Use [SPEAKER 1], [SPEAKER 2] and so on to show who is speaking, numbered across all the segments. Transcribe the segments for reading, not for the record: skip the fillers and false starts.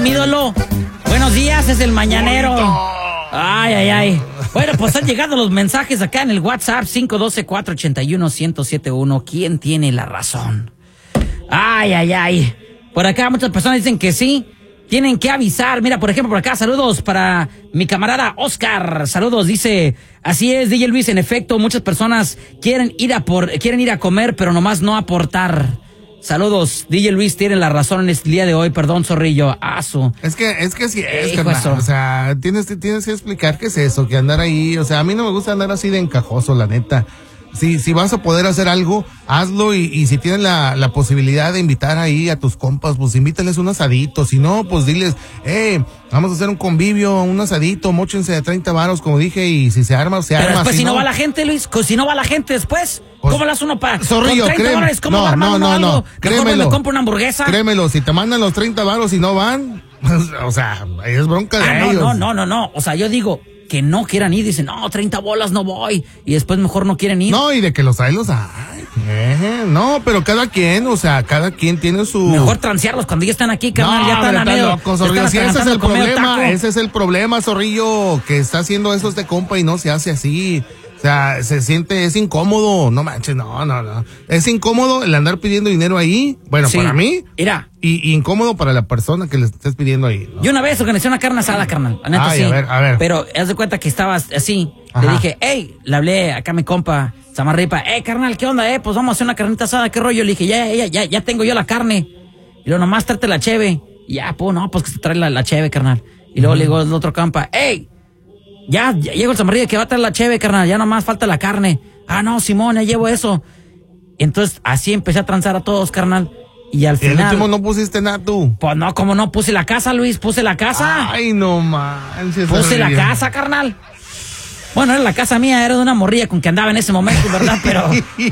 [SPEAKER 1] mi ídolo. Buenos días, es el mañanero. Ay. Bueno, pues han llegado los mensajes acá en el WhatsApp 512-481-1071. ¿Quién tiene la razón? Ay. Por acá muchas personas dicen que sí. Tienen que avisar. Mira, por ejemplo, por acá, saludos para mi camarada Oscar. Saludos, dice, así es, DJ Luis, en efecto, muchas personas quieren ir a comer, pero nomás no aportar. Saludos, DJ Luis, tiene la razón en este día de hoy, perdón, zorrillo.
[SPEAKER 2] Es que sí es, carnal. O sea, tienes que explicar qué es eso, que andar ahí, o sea, a mí no me gusta andar así de encajoso, la neta. Si vas a poder hacer algo, hazlo y si tienes la posibilidad de invitar ahí a tus compas, pues invítales un asadito. Si no, pues diles, vamos a hacer un convivio, un asadito, móchense de 30 varos, como dije, y si se arma, se arma.
[SPEAKER 1] Pero después,
[SPEAKER 2] si
[SPEAKER 1] no va la gente, Luis, si no va la gente después, pues, ¿cómo le hace uno para?
[SPEAKER 2] Zorrillo, créeme.
[SPEAKER 1] ¿Cómo va a armar uno algo?
[SPEAKER 2] Créemelo.
[SPEAKER 1] Me compro una hamburguesa.
[SPEAKER 2] Créemelo, si te mandan los 30 varos y no van, o sea, es bronca de ellos.
[SPEAKER 1] No. O sea, yo digo que no quieran ir, dicen, no, 30 bolas no voy, y después mejor no quieren ir.
[SPEAKER 2] No, y de que los hay. No, pero cada quien tiene su...
[SPEAKER 1] Mejor transearlos cuando ya están aquí, carnal,
[SPEAKER 2] no,
[SPEAKER 1] ya están a medio...
[SPEAKER 2] loco, Zorrillo, si ese es el problema, Zorrillo, que está haciendo eso este compa y no se hace así. O sea, es incómodo, no manches, no. Es incómodo el andar pidiendo dinero ahí, bueno, sí, para mí.
[SPEAKER 1] Mira.
[SPEAKER 2] Y incómodo para la persona que le estés pidiendo ahí, ¿no?
[SPEAKER 1] Yo una vez organizé una carne asada, carnal, la neta. Ay, sí.
[SPEAKER 2] A ver.
[SPEAKER 1] Pero haz de cuenta que estabas así, ajá. Le dije, le hablé acá a mi compa, Samarripa, carnal, ¿qué onda? Pues vamos a hacer una carnita asada, ¿qué rollo? Le dije, ya tengo yo la carne. Y luego nomás tráete la cheve. Y ya, pues que se trae la cheve, carnal. Y luego le digo al otro compa, ya llegó el Samarripa que va a traer la cheve, carnal, ya nomás falta la carne. No, Simón, ya llevo eso. Entonces, así empecé a transar a todos, carnal. Y al final...
[SPEAKER 2] ¿El último no pusiste nada tú?
[SPEAKER 1] Pues no, como no, puse la casa, Luis, puse la casa.
[SPEAKER 2] Ay, no manches.
[SPEAKER 1] Puse la casa, carnal. Bueno, era la casa mía, era de una morrilla con que andaba en ese momento, ¿verdad? Pero...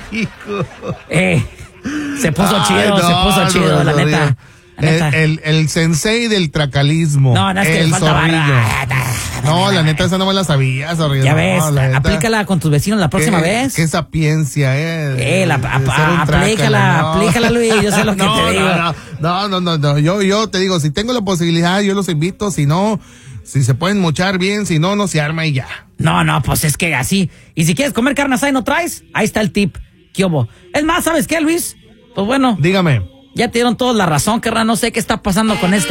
[SPEAKER 1] se puso chido, la neta.
[SPEAKER 2] El sensei del tracalismo.
[SPEAKER 1] No, es que el Zorrillo.
[SPEAKER 2] No, la neta, esa no me la sabía, Zorrillo.
[SPEAKER 1] Ya ves, aplícala con tus vecinos la próxima vez.
[SPEAKER 2] Qué sapiencia,
[SPEAKER 1] aplícala, Luis, yo sé lo que te digo.
[SPEAKER 2] No, yo te digo, si tengo la posibilidad, yo los invito, si no, si se pueden mochar bien, si no, no se arma y ya. No,
[SPEAKER 1] pues es que así. Y si quieres comer carne asada y no traes, ahí está el tip. ¿Qué hubo? Es más, ¿sabes qué, Luis? Pues bueno.
[SPEAKER 2] Dígame.
[SPEAKER 1] Ya te dieron todos la razón, carnal, no sé qué está pasando con este